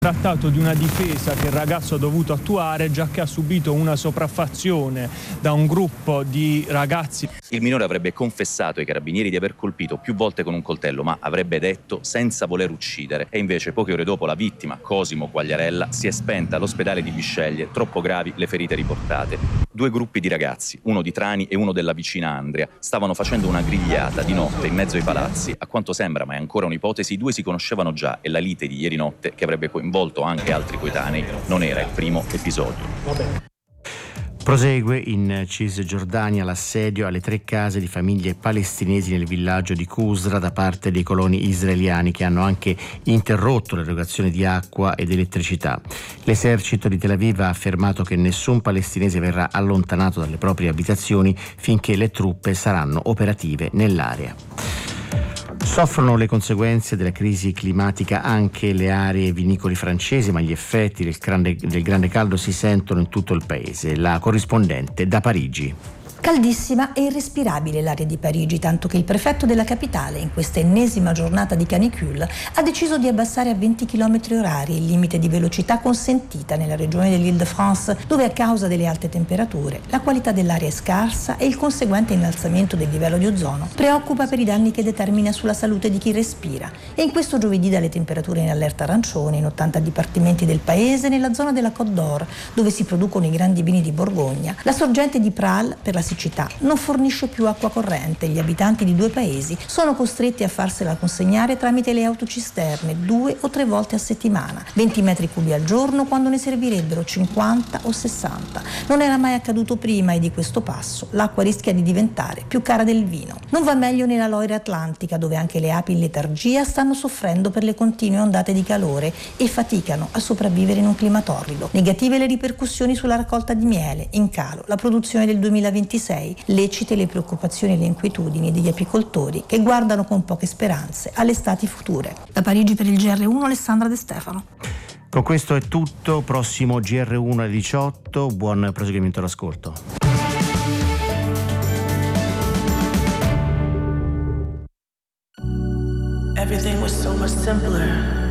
trattato di una difesa che il ragazzo ha dovuto attuare, già che ha subito una sopraffazione da un gruppo di ragazzi. Il minore avrebbe confessato ai carabinieri di aver colpito più volte con un coltello, ma avrebbe detto senza voler uccidere. E invece poche ore dopo la vittima, Cosimo Quagliarella, si è spenta all'ospedale di Bisceglie, troppo gravi le ferite riportate. 2 gruppi di ragazzi, uno di Trani e uno della vicina Andria, stavano facendo una grigliata di notte in mezzo ai palazzi. A quanto sembra, ma è ancora un'ipotesi, i 2 si conoscevano già e la lite di ieri notte, che avrebbe coinvolto anche altri coetanei, non era il primo episodio. Prosegue in Cisgiordania l'assedio alle 3 case di famiglie palestinesi nel villaggio di Qusra da parte dei coloni israeliani, che hanno anche interrotto l'erogazione di acqua ed elettricità. L'esercito di Tel Aviv ha affermato che nessun palestinese verrà allontanato dalle proprie abitazioni finché le truppe saranno operative nell'area. Soffrono le conseguenze della crisi climatica anche le aree vinicoli francesi, ma gli effetti del grande caldo si sentono in tutto il paese. La corrispondente da Parigi. Caldissima e irrespirabile l'aria di Parigi, tanto che il prefetto della capitale, in questa ennesima giornata di canicule, ha deciso di abbassare a 20 km/h il limite di velocità consentita nella regione dell'Île-de-France, dove a causa delle alte temperature la qualità dell'aria è scarsa e il conseguente innalzamento del livello di ozono preoccupa per i danni che determina sulla salute di chi respira. E in questo giovedì dalle temperature in allerta arancione in 80 dipartimenti del paese, nella zona della Côte d'Or, dove si producono i grandi vini di Borgogna, la sorgente di Pral, per la siccità, non fornisce più acqua corrente. Gli abitanti di 2 paesi sono costretti a farsela consegnare tramite le autocisterne 2 o 3 volte a settimana, 20 metri cubi al giorno quando ne servirebbero 50 o 60. Non era mai accaduto prima e di questo passo l'acqua rischia di diventare più cara del vino. Non va meglio nella Loira Atlantica, dove anche le api in letargia stanno soffrendo per le continue ondate di calore e faticano a sopravvivere in un clima torrido. Negative le ripercussioni sulla raccolta di miele, in calo la produzione del 2026, lecite le preoccupazioni e le inquietudini degli apicoltori che guardano con poche speranze alle estati future. Da Parigi per il GR1 Alessandra De Stefano. Con questo è tutto, prossimo GR1 alle 18, buon proseguimento all'ascolto. Everything was so much simpler.